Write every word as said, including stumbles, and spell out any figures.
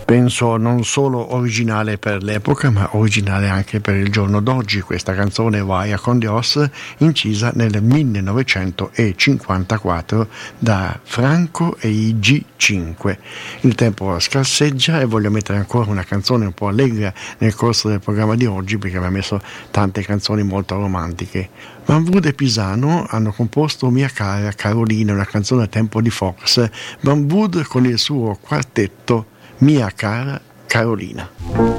Penso non solo originale per l'epoca, ma originale anche per il giorno d'oggi. Questa canzone Vaya con Dios, incisa nel millenovecentocinquantaquattro da Franco e i G cinque. Il tempo scarseggia e voglio mettere ancora una canzone un po' allegra nel corso del programma di oggi, perché mi ha messo tante canzoni molto romantiche. Van Wood e Pisano hanno composto Mia cara Carolina, una canzone a tempo di Fox. Van Wood con il suo quartetto Mia cara Carolina.